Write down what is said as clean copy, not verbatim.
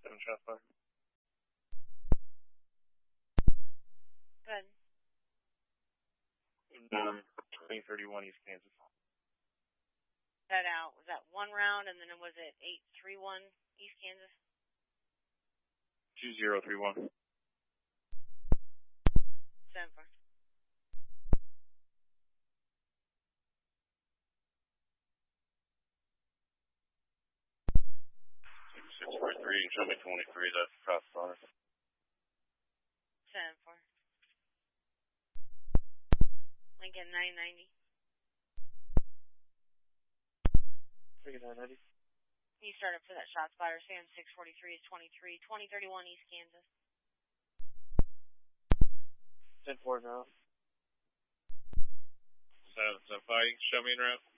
7 shots fired. Good. 2031 East Kansas. That out. Was that one round, and then was it 831 East Kansas? 2031. 7-4. 643, show me 23, that's cross fire. 7-4. Lincoln 990. Lincoln 990. You start up for that shot spotter. Sam 643 is 23. 2031 East Kansas. 10-4 now. 7-5, show me in route.